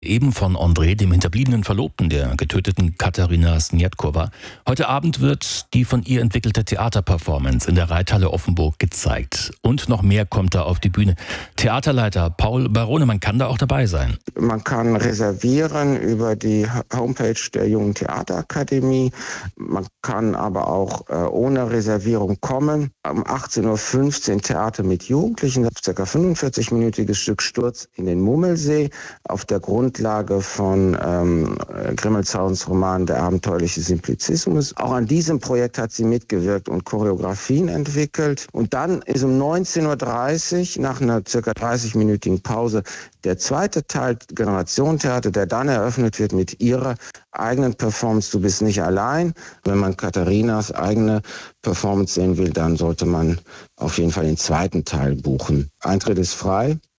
Eben von André, dem hinterbliebenen Verlobten der getöteten Katarina Sniadkova. Heute Abend wird die von ihr entwickelte Theaterperformance in der Reithalle Offenburg gezeigt. Und noch mehr kommt da auf die Bühne. Theaterleiter Paul Barone, man kann da auch dabei sein. Man kann reservieren über die Homepage der Jungen Theaterakademie. Man kann aber auch ohne Reservierung kommen. Um 18.15 Uhr Theater mit Jugendlichen, ca. 45-minütiges Stück Sturz in den Mummelsee auf der Grundlage von Grimmelshauens Roman Der abenteuerliche Simplizismus. Auch an diesem Projekt hat sie mitgewirkt und Choreografien entwickelt. Und dann ist um 19.30 Uhr nach einer ca. 30-minütigen Pause der zweite Teil Generationentheater, der dann eröffnet wird mit ihrer eigenen Performance. Du bist nicht allein. Wenn man Katharinas eigene Performance sehen will, dann sollte man auf jeden Fall den zweiten Teil buchen. Eintritt ist frei.